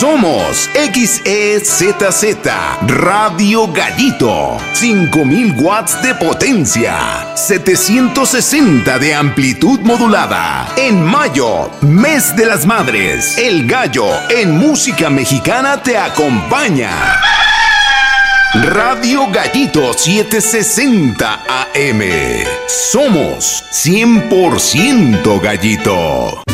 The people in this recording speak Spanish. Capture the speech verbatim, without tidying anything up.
Somos X E Z Z Radio Gallito. cinco mil watts de potencia. setecientos sesenta de amplitud modulada. En mayo, mes de las madres, el gallo en música mexicana te acompaña. Radio Gallito setecientos sesenta A M. Somos cien por ciento Gallito.